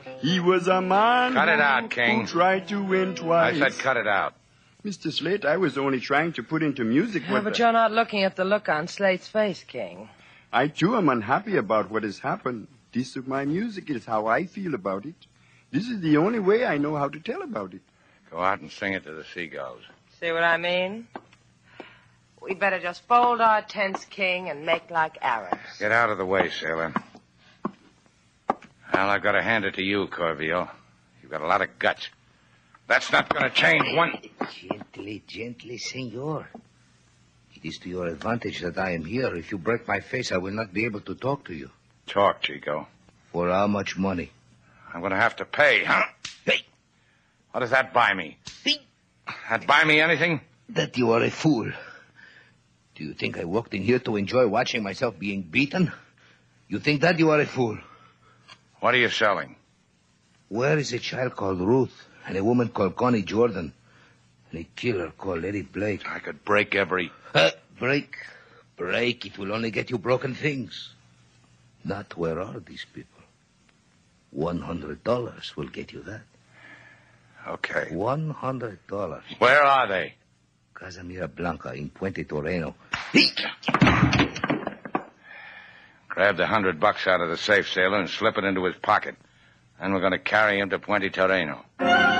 He was a man Cut it out, King. who tried to win twice. I said cut it out. Mr. Slate, I was only trying to put into music what... But you're not looking at the look on Slate's face, King. I, too, am unhappy about what has happened. This of my music is how I feel about it. This is the only way I know how to tell about it. Go out and sing it to the seagulls. See what I mean? We'd better just fold our tents, King, and make like Arabs. Get out of the way, sailor. Well, I've got to hand it to you, Corville. You've got a lot of guts. That's not going to change one... Gently, senor. It is to your advantage that I am here. If you break my face, I will not be able to talk to you. Talk, Chico. For how much money? I'm going to have to pay, huh? Hey! What does that buy me? Hey! That buy me anything? That you are a fool. Do you think I walked in here to enjoy watching myself being beaten? You think that you are a fool? What are you selling? Where is a child called Ruth and a woman called Connie Jordan and a killer called Eddie Blake? I could break every... Break. It will only get you broken things. Not where are these people? $100 will get you that. Okay. $100. Where are they? Casamira Blanca in Puente Toreno. Grab the $100 out of the safe, sailor, and slip it into his pocket. Then we're going to carry him to Puente Toreno.